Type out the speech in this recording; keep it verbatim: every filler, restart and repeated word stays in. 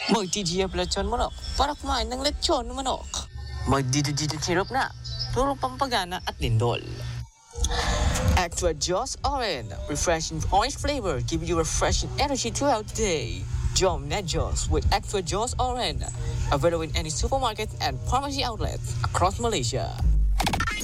Magtitiyak lechon manok para kumain ng lechon manok. Magdidididid sirop na, puro pampagana at lindol. Extra Joss Orange, refreshing orange flavor, give you refreshing energy throughout the day. Jom Net Joss with Extra Joss Orange, available in any supermarket and pharmacy outlets across Malaysia.